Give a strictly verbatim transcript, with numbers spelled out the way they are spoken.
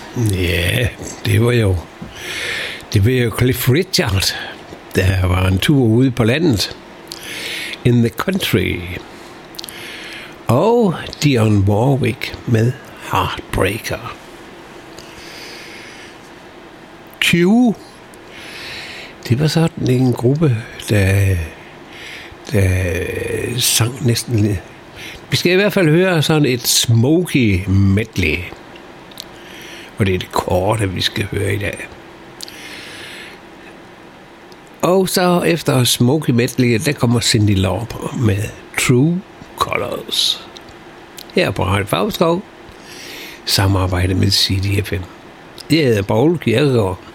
Ja, det var jo det var jo Cliff Richard, der var en tur ude på landet. In the Country. Og Dionne Warwick med Heartbreaker. Q. Det var sådan en gruppe, der, der sang næsten lidt. Vi skal i hvert fald høre sådan et smoky medley. Og det er det korte, vi skal høre i dag. Og så efter smoky medley, der kommer Cyndi Lauper med True Colors. Her på Radio Favreskov. Samarbejde med C D F M. Jeg hedder Paul Kjærgaard.